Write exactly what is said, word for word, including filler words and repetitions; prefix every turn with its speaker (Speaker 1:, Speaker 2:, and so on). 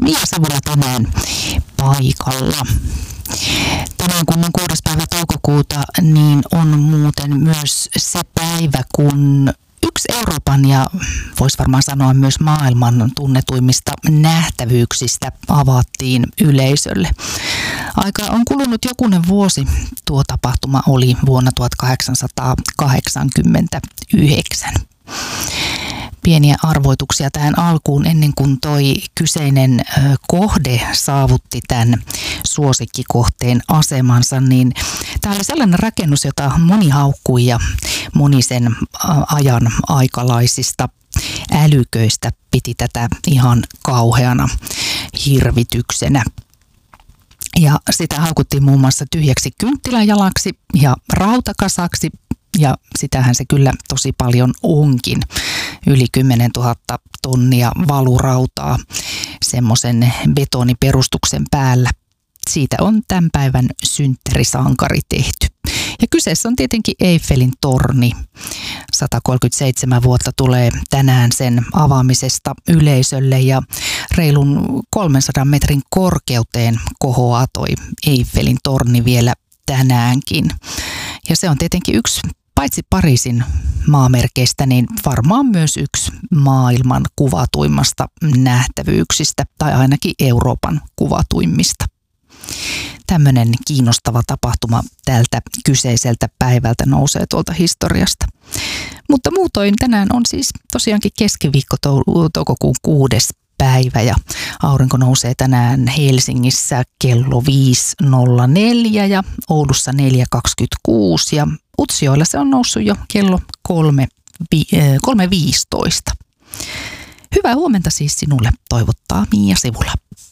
Speaker 1: Mia Sivula tänään paikalla. Tänään kun on kuudes päivä toukokuuta, niin on muuten myös se päivä, kun yksi Euroopan ja voisi varmaan sanoa myös maailman tunnetuimmista nähtävyyksistä avattiin yleisölle. Aika on kulunut jokunen vuosi. Tuo tapahtuma oli vuonna tuhatkahdeksansataakahdeksankymmentäyhdeksän. Pieniä arvoituksia tähän alkuun ennen kuin toi kyseinen kohde saavutti tämän suosikkikohteen asemansa, niin tämä oli sellainen rakennus, jota moni haukkui ja moni sen ajan aikalaisista älyköistä piti tätä ihan kauheana hirvityksenä. Ja sitä haukuttiin muun muassa tyhjäksi kynttiläjalaksi ja rautakasaksi. Ja sitähän se kyllä tosi paljon onkin. Yli kymmenen tuhatta tonnia valurautaa semmoisen betoniperustuksen päällä. Siitä on tämän päivän synttärisankari tehty. Ja kyseessä on tietenkin Eiffelin torni. sata kolmekymmentäseitsemän vuotta tulee tänään sen avaamisesta yleisölle ja reilun kolmensadan metrin korkeuteen kohoaa toi Eiffelin torni vielä tänäänkin. Ja se on tietenkin yksi, paitsi Pariisin maamerkeistä, niin varmaan myös yksi maailman kuvatuimmasta nähtävyyksistä, tai ainakin Euroopan kuvatuimmista. Tämmöinen kiinnostava tapahtuma tältä kyseiseltä päivältä nousee tuolta historiasta. Mutta muutoin tänään on siis tosiaankin keskiviikko toukokuun kuudes päivä ja aurinko nousee tänään Helsingissä kello viisi nolla neljä ja Oulussa neljä kaksikymmentäkuusi ja Utsjoella se on noussut jo kello kolme viisitoista. Hyvää huomenta siis sinulle toivottaa Mia Sivula.